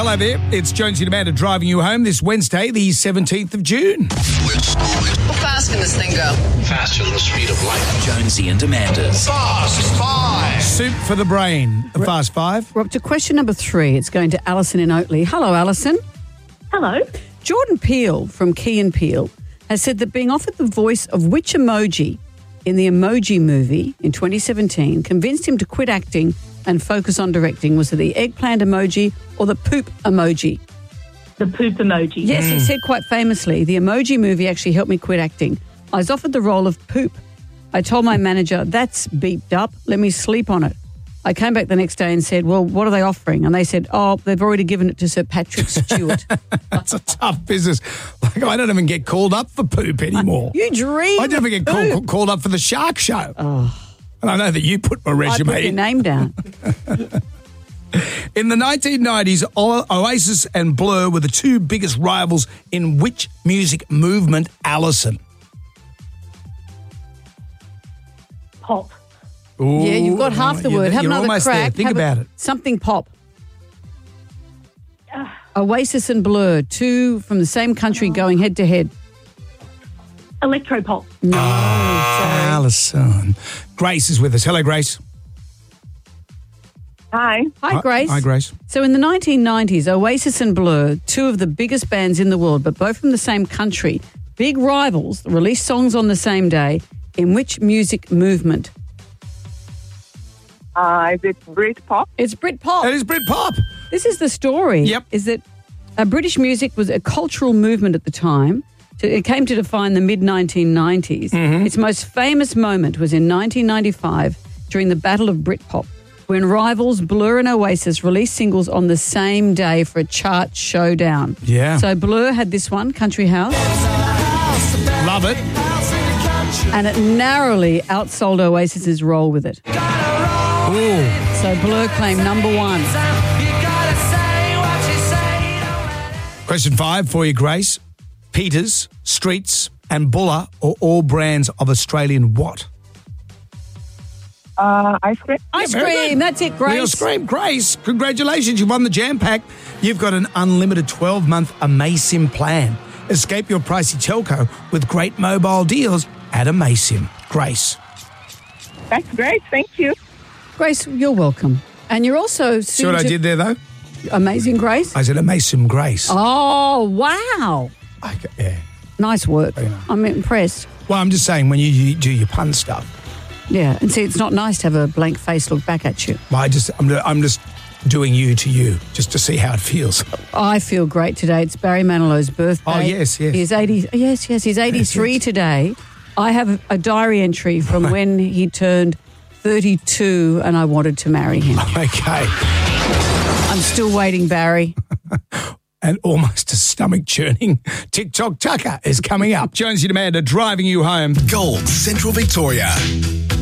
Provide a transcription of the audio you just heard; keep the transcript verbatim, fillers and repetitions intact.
hello there. It's Jonesy and Amanda driving you home this Wednesday, the seventeenth of June. How fast can this thing go? Faster than the speed of light. Jonesy and Amanda's Fast Five. Soup for the brain. The Fast Five. We're up to question number three. It's going to Alison in Oatley. Hello, Alison. Hello. Jordan Peele from Key and Peele has said that being offered the voice of which emoji in the Emoji Movie in twenty seventeen convinced him to quit acting and focus on directing. Was it the eggplant emoji or the poop emoji? The poop emoji. Yes, he said quite famously, the Emoji Movie actually helped me quit acting. I was offered the role of poop. I told my manager, that's beeped up. Let me sleep on it. I came back the next day and said, well, what are they offering? And they said, oh, they've already given it to Sir Patrick Stewart. That's a tough business. Like, I don't even get called up for poop anymore. You dream I never get call, poop. called up for the Shark Show. Oh. And I know that you put my I resume put your in. name down. In the nineteen nineties, O- Oasis and Blur were the two biggest rivals in which music movement, Alison? Pop. Ooh, Yeah, you've got half the you're- word. Have you're another almost crack. there. Think Have a- about it. Something pop. Oasis and Blur, two from the same country going head to head. Electropop. No, sorry. Alison. Grace is with us. Hello, Grace. Hi. Hi, Grace. Hi, Grace. So in the nineteen nineties, Oasis and Blur, two of the biggest bands in the world, but both from the same country, big rivals, released songs on the same day. In which music movement? Uh, is it Britpop? It's Britpop. It is Britpop. This is the story. Yep. Is that uh, British music was a cultural movement at the time. So it came to define the mid nineteen nineties. Mm-hmm. Its most famous moment was in nineteen ninety-five during the Battle of Britpop, when rivals Blur and Oasis released singles on the same day for a chart showdown. Yeah. So Blur had this one, Country House, Love it. and it narrowly outsold Oasis's Roll With It. Ooh. So Blur claimed number one. Question five for you, Grace. Peters, Streets and Buller are all brands of Australian what? Uh, ice cream? Ice very cream, good. that's it, Grace. Real Scream. Grace, congratulations. You won the Jam Pack. You've got an unlimited twelve-month Amasim plan. Escape your pricey telco with great mobile deals at Amasim. Grace. That's great. Thank you. Grace, you're welcome. And you're also See what I did there, though? Amazing Grace. I said Amasim Grace. Oh, wow. I, yeah. Nice work. know. I'm impressed. Well, I'm just saying, when you, you do your pun stuff, Yeah, and see, it's not nice to have a blank face look back at you. well, I just, I'm, I'm just doing you to you, just to see how it feels. I feel great today. It's Barry Manilow's birthday. Oh, yes, yes. He's eighty. Yes, yes, he's eighty-three yes. today. I have a diary entry from when he turned thirty-two and I wanted to marry him. Okay. I'm still waiting, Barry. And almost a stomach churning TikTok Tucker is coming up. Jonesy and Amanda driving you home. Gold Central Victoria.